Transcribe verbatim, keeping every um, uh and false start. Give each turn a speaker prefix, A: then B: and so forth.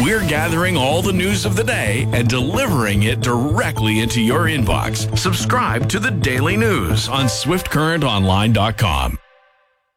A: We're gathering all the news of the day and delivering it directly into your inbox. Subscribe to the Daily News on Swift Current Online dot com.